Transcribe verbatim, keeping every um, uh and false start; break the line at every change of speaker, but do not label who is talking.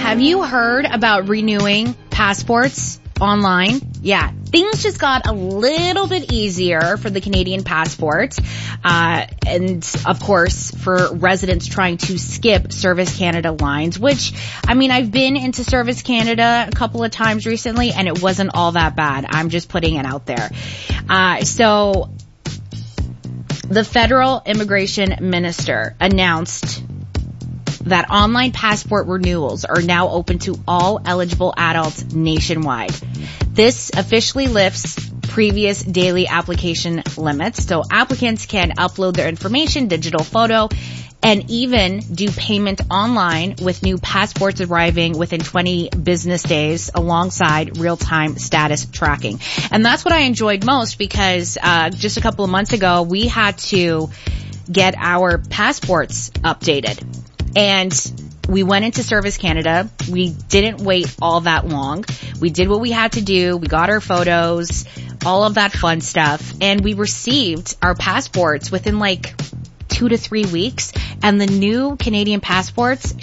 Have you heard about renewing passports online? Yeah, things just got a little bit easier for the Canadian passport. Uh, and of course, for residents trying to skip Service Canada lines, which, I mean, I've been into Service Canada a couple of times recently and it wasn't all that bad. I'm just putting it out there. Uh, so the federal immigration minister announced that online passport renewals are now open to all eligible adults nationwide. This officially lifts previous daily application limits, so applicants can upload their information, digital photo, and even do payment online with new passports arriving within twenty business days alongside real-time status tracking. And that's what I enjoyed most because uh just a couple of months ago, we had to get our passports updated. And we went into Service Canada. We didn't wait all that long. We did what we had to do. We got our photos, all of that fun stuff. And we received our passports within like two to three weeks. And the new Canadian passports